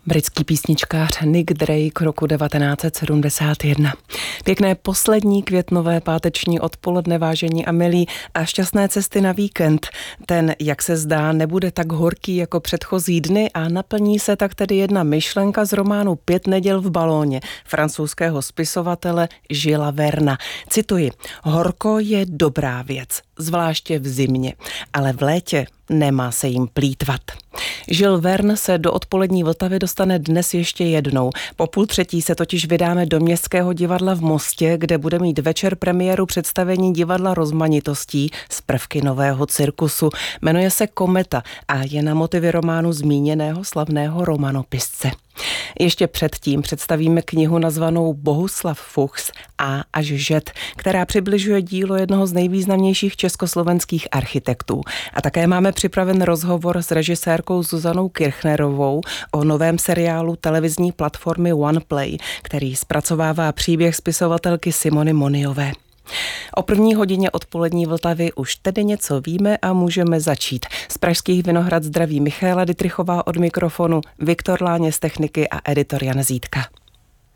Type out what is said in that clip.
Britský písničkář Nick Drake roku 1971. Pěkné poslední květnové páteční odpoledne, vážení a milí, a šťastné cesty na víkend. Ten, jak se zdá, nebude tak horký jako předchozí dny a naplní se tak tedy jedna myšlenka z románu 5 neděl v balóně francouzského spisovatele Julese Verna. Cituji: horko je dobrá věc, zvláště v zimě, ale v létě nemá se jim plýtvat. Jules Verne se do odpolední Vltavy dostane dnes ještě jednou. Po 2:30 se totiž vydáme do Městského divadla v Mostě, kde bude mít večer premiéru představení divadla rozmanitostí z prvky nového cirkusu. Jmenuje se Kometa a je na motivy románu zmíněného slavného romanopisce. Ještě předtím představíme knihu nazvanou Bohuslav Fuchs A až Žet, která přibližuje dílo jednoho z nejvýznamnějších československých architektů. A také máme připraven rozhovor s režisérkou Zuzanou Kirchnerovou o novém seriálu televizní platformy OnePlay, který zpracovává příběh spisovatelky Simony Moniové. O 1:00 odpolední Vltavy už tedy něco víme a můžeme začít. Z Pražských Vinohrad zdraví Michaela Dittrichová od mikrofonu, Viktor Láně z techniky a editor Jan Zítka.